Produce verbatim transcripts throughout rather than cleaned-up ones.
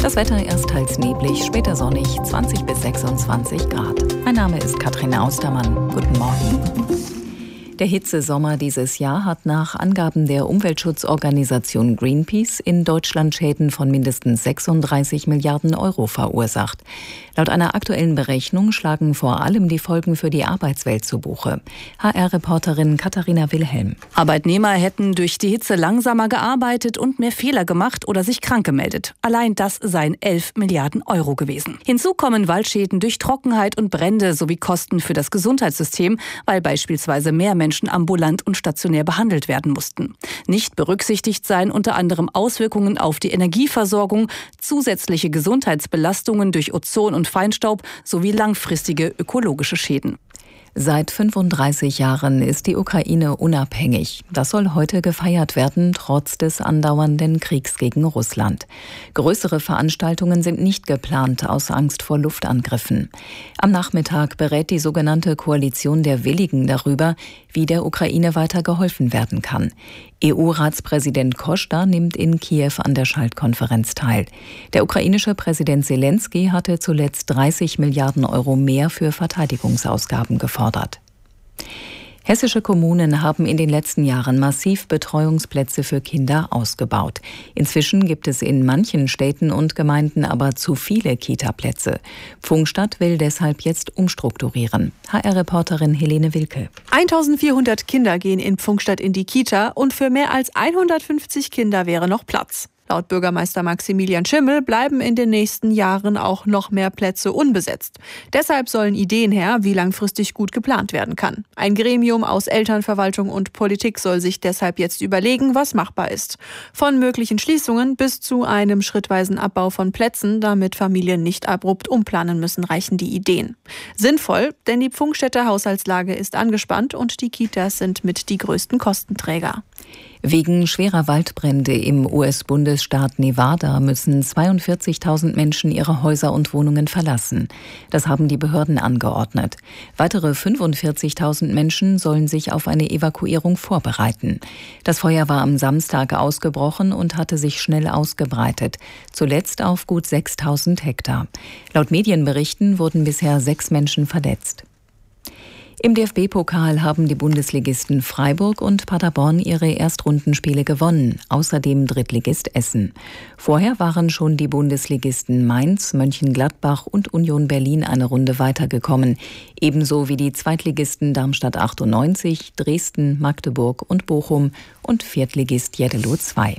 Das Wetter erst teils neblig, später sonnig, zwanzig bis sechsundzwanzig Grad. Mein Name ist Katrin Austermann. Guten Morgen. Der Hitzesommer dieses Jahr hat nach Angaben der Umweltschutzorganisation Greenpeace in Deutschland Schäden von mindestens sechsunddreißig Milliarden Euro verursacht. Laut einer aktuellen Berechnung schlagen vor allem die Folgen für die Arbeitswelt zu Buche. H R-Reporterin Katharina Wilhelm. Arbeitnehmer hätten durch die Hitze langsamer gearbeitet und mehr Fehler gemacht oder sich krank gemeldet. Allein das seien elf Milliarden Euro gewesen. Hinzu kommen Waldschäden durch Trockenheit und Brände sowie Kosten für das Gesundheitssystem, weil beispielsweise mehr Menschen ambulant und stationär behandelt werden mussten. Nicht berücksichtigt seien unter anderem Auswirkungen auf die Energieversorgung, zusätzliche Gesundheitsbelastungen durch Ozon und Feinstaub sowie langfristige ökologische Schäden. Seit fünfunddreißig Jahren ist die Ukraine unabhängig. Das soll heute gefeiert werden, trotz des andauernden Kriegs gegen Russland. Größere Veranstaltungen sind nicht geplant, aus Angst vor Luftangriffen. Am Nachmittag berät die sogenannte Koalition der Willigen darüber, wie der Ukraine weiter geholfen werden kann. E U-Ratspräsident Costa nimmt in Kiew an der Schaltkonferenz teil. Der ukrainische Präsident Selenskyj hatte zuletzt dreißig Milliarden Euro mehr für Verteidigungsausgaben gefordert. Hessische Kommunen haben in den letzten Jahren massiv Betreuungsplätze für Kinder ausgebaut. Inzwischen gibt es in manchen Städten und Gemeinden aber zu viele Kita-Plätze. Pfungstadt will deshalb jetzt umstrukturieren. H R-Reporterin Helene Wilke. eintausendvierhundert Kinder gehen in Pfungstadt in die Kita und für mehr als hundertfünfzig Kinder wäre noch Platz. Laut Bürgermeister Maximilian Schimmel bleiben in den nächsten Jahren auch noch mehr Plätze unbesetzt. Deshalb sollen Ideen her, wie langfristig gut geplant werden kann. Ein Gremium aus Elternverwaltung und Politik soll sich deshalb jetzt überlegen, was machbar ist. Von möglichen Schließungen bis zu einem schrittweisen Abbau von Plätzen, damit Familien nicht abrupt umplanen müssen, reichen die Ideen. Sinnvoll, denn die Pfungstädter Haushaltslage ist angespannt und die Kitas sind mit die größten Kostenträger. Wegen schwerer Waldbrände im U S-Bundesstaat Nevada müssen zweiundvierzigtausend Menschen ihre Häuser und Wohnungen verlassen. Das haben die Behörden angeordnet. Weitere fünfundvierzigtausend Menschen sollen sich auf eine Evakuierung vorbereiten. Das Feuer war am Samstag ausgebrochen und hatte sich schnell ausgebreitet, zuletzt auf gut sechstausend Hektar. Laut Medienberichten wurden bisher sechs Menschen verletzt. Im D F B-Pokal haben die Bundesligisten Freiburg und Paderborn ihre Erstrundenspiele gewonnen, außerdem Drittligist Essen. Vorher waren schon die Bundesligisten Mainz, Mönchengladbach und Union Berlin eine Runde weitergekommen, ebenso wie die Zweitligisten Darmstadt achtundneunzig, Dresden, Magdeburg und Bochum und Viertligist Jeddelo zwei.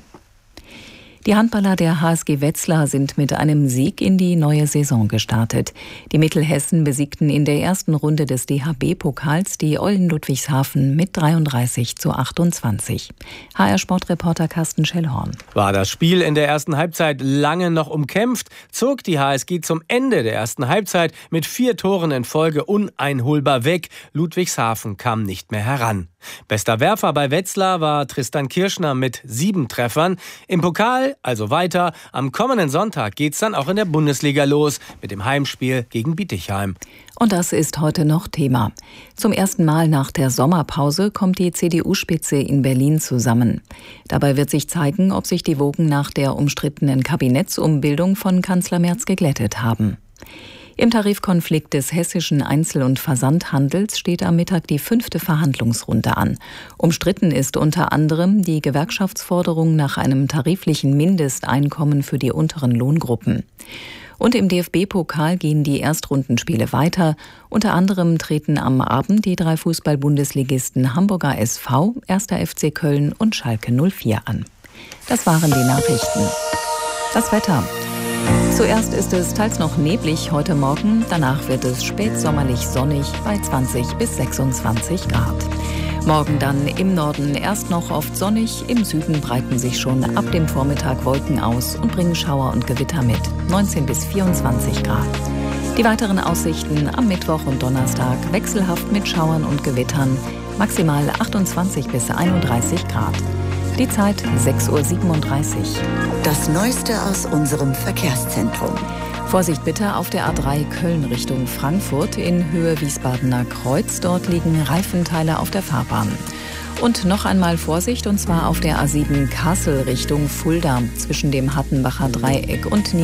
Die Handballer der H S G Wetzlar sind mit einem Sieg in die neue Saison gestartet. Die Mittelhessen besiegten in der ersten Runde des D H B-Pokals die Eulen Ludwigshafen mit dreiunddreißig zu achtundzwanzig. H R-Sportreporter Carsten Schellhorn. War das Spiel in der ersten Halbzeit lange noch umkämpft, zog die H S G zum Ende der ersten Halbzeit mit vier Toren in Folge uneinholbar weg. Ludwigshafen kam nicht mehr heran. Bester Werfer bei Wetzlar war Tristan Kirschner mit sieben Treffern. Im Pokal also weiter. Am kommenden Sonntag geht's dann auch in der Bundesliga los mit dem Heimspiel gegen Bietigheim. Und das ist heute noch Thema. Zum ersten Mal nach der Sommerpause kommt die C D U-Spitze in Berlin zusammen. Dabei wird sich zeigen, ob sich die Wogen nach der umstrittenen Kabinettsumbildung von Kanzler Merz geglättet haben. Im Tarifkonflikt des hessischen Einzel- und Versandhandels steht am Mittag die fünfte Verhandlungsrunde an. Umstritten ist unter anderem die Gewerkschaftsforderung nach einem tariflichen Mindesteinkommen für die unteren Lohngruppen. Und im D F B-Pokal gehen die Erstrundenspiele weiter. Unter anderem treten am Abend die drei Fußball-Bundesligisten Hamburger S V, erster F C Köln und Schalke null vier an. Das waren die Nachrichten. Das Wetter. Zuerst ist es teils noch neblig heute Morgen, danach wird es spätsommerlich sonnig bei zwanzig bis sechsundzwanzig Grad. Morgen dann im Norden erst noch oft sonnig, im Süden breiten sich schon ab dem Vormittag Wolken aus und bringen Schauer und Gewitter mit, neunzehn bis vierundzwanzig Grad. Die weiteren Aussichten am Mittwoch und Donnerstag wechselhaft mit Schauern und Gewittern, maximal achtundzwanzig bis einunddreißig Grad. Die Zeit sechs Uhr siebenunddreißig. Das Neueste aus unserem Verkehrszentrum. Vorsicht bitte auf der A drei Köln Richtung Frankfurt in Höhe Wiesbadener Kreuz. Dort liegen Reifenteile auf der Fahrbahn. Und noch einmal Vorsicht, und zwar auf der A sieben Kassel Richtung Fulda zwischen dem Hattenbacher Dreieck und